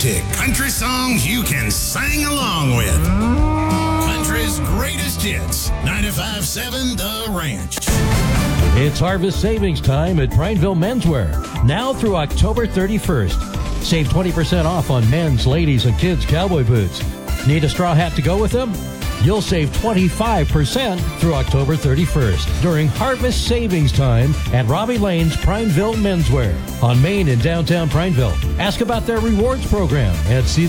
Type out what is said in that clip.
authentic country songs you can sing along with. Country's greatest hits. 95.7 The Ranch. It's harvest savings time at Prineville Menswear. Now through October 31st. Save 20% off on men's, ladies, and kids' cowboy boots. Need a straw hat to go with them? You'll save 25% through October 31st during harvest savings time at Robbie Lane's Prineville Menswear on Main in downtown Prineville. Ask about their rewards program at